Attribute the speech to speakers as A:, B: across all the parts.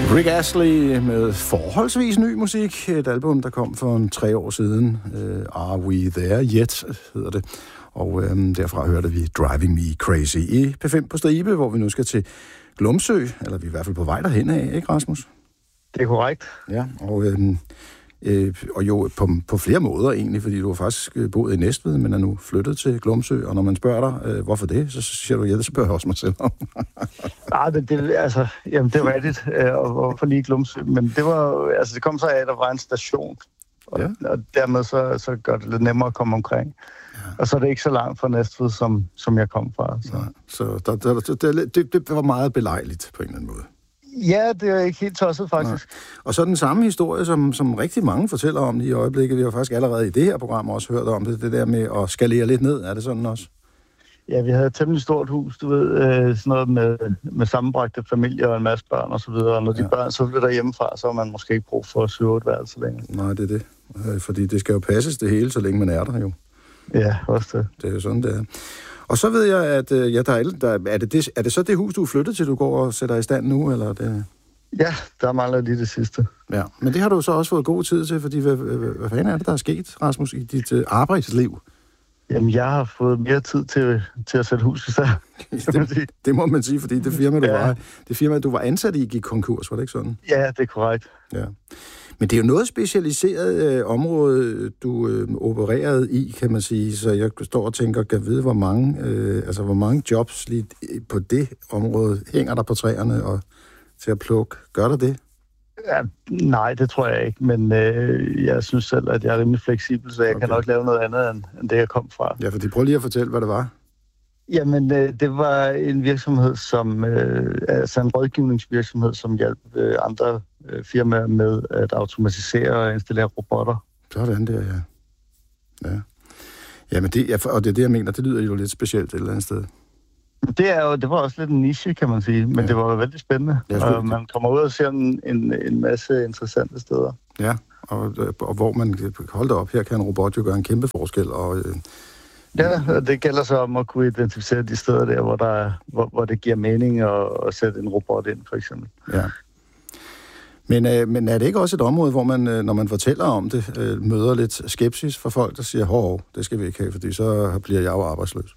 A: Rick Astley med forholdsvis ny musik. Et album, der kom for 3 år siden. Are We There Yet, hedder det. Og derfra hørte vi Driving Me Crazy i P5 på Stribe, hvor vi nu skal til Glumsø. Eller vi er i hvert fald på vej derhen af, ikke Rasmus?
B: Det er korrekt.
A: Ja, og jo på flere måder egentlig, fordi du har faktisk boet i Næstved, men er nu flyttet til Glumsø, og når man spørger dig, hvorfor det, så siger du, ja, det spørger jeg også mig selv om.
B: Nej, men det er rigtigt, og hvorfor lige Glumsø, men det var, altså det kom så af, at der var en station, og dermed så gør det lidt nemmere at komme omkring. Ja. Og så er det ikke så langt fra Næstved, som jeg kom fra.
A: Så det var meget belejligt på en eller anden måde.
B: Ja, det er ikke helt tosset, faktisk.
A: Nej. Og så den samme historie, som rigtig mange fortæller om i øjeblikket. Vi har faktisk allerede i det her program også hørt om det der med at skalere lidt ned. Er det sådan også?
B: Ja, vi havde et temmelig stort hus, du ved, sådan noget med sammenbragte familier og en masse børn og så videre. Og når de børn så flytter hjemmefra, så har man måske ikke brug for 7-8 værelser længere.
A: Nej, det er det. Fordi det skal jo passes det hele, så længe man er der jo.
B: Ja, også det.
A: Det er jo sådan, det er. Og så ved jeg, at er det så det hus, du er flyttet til, du går og sætter i stand nu, eller det?
B: Ja, der mangler lige det sidste.
A: Ja, men det har du så også fået god tid til, fordi hvad fanden er det, der er sket, Rasmus, i dit arbejdsliv?
B: Jamen, jeg har fået mere tid til at sætte hus i stand.
A: Det må man sige, fordi det firma, du var ansat i, gik konkurs, var det ikke sådan?
B: Ja, det er korrekt.
A: Ja. Men det er jo noget specialiseret område, du opererede i, kan man sige, så jeg står og tænker, kan vide, hvor mange jobs lige på det område hænger der på træerne og til at plukke. Gør der det?
B: Ja, nej, det tror jeg ikke, men jeg synes selv, at jeg er rimelig fleksibel, så jeg kan nok lave noget andet, end det, jeg kom fra.
A: Ja, fordi prøv lige at fortælle, hvad det var.
B: Jamen, det var en virksomhed, altså en rådgivningsvirksomhed, som hjalp andre firmaer med at automatisere og installere robotter.
A: Sådan der, ja. Jamen, det er det, jeg mener, det lyder jo lidt specielt et eller andet sted.
B: Det var også lidt en niche, kan man sige, men det var vældig spændende. Og man kommer ud og ser en masse interessante steder. Ja,
A: og hvor man holder op, her kan en robot jo gøre en kæmpe forskel.
B: Ja, det gælder så om at kunne identificere de steder der, hvor det giver mening at sætte en robot ind, for eksempel.
A: Ja. Men er det ikke også et område, hvor man, når man fortæller om det, møder lidt skepsis for folk, der siger, det skal vi ikke have, fordi så bliver jeg jo arbejdsløs?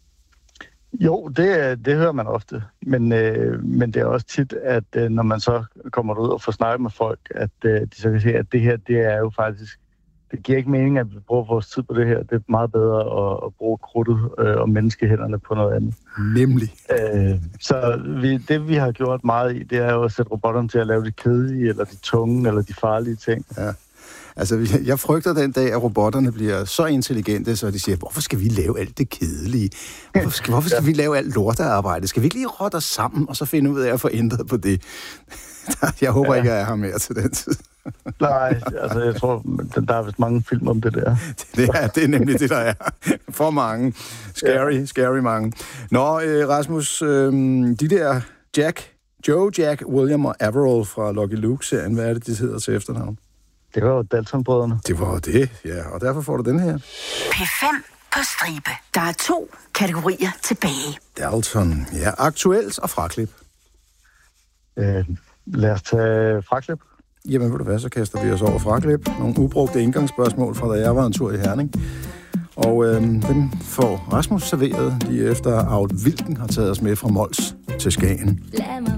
B: Jo, det hører man ofte, men det er også tit, at når man så kommer ud og får snakket med folk, at de så kan se, at det her, det er jo faktisk, det giver ikke mening, at vi bruger vores tid på det her. Det er meget bedre at bruge krudtet og menneskehænderne på noget andet.
A: Nemlig.
B: Så det vi har gjort meget i, det er jo at sætte robotterne til at lave de kedelige, eller de tunge, eller de farlige ting.
A: Ja. Altså, jeg frygter den dag, at robotterne bliver så intelligente, så de siger, hvorfor skal vi lave alt det kedelige? Hvorfor skal vi lave alt lortearbejde? Skal vi ikke lige rotte os sammen, og så finde ud af at få ændret på det? Jeg håber ikke, at jeg har mere til den tid.
B: Nej, altså jeg tror, der er vist mange film om det der.
A: Det er nemlig det, der er. For mange. Scary mange. Nå, Rasmus, de der Joe, Jack, William og Averill fra Lucky Luke-serien, hvad er det, de hedder til efternavn?
B: Det var jo Dalton-brødrene.
A: Det var det, ja. Og derfor får du den her.
C: P5 på stribe. Der er 2 kategorier tilbage.
A: Dalton. Ja, aktuelt og fraklip.
B: Lad os tage fraklip.
A: Jamen, ved du hvad, så kaster vi os over fraklip. Nogle ubrugte indgangsspørgsmål fra da jeg var en tur i Herning. Og dem får Rasmus serveret lige efter Aud Wilken har taget os med fra Mols til Skagen.
D: Lad mig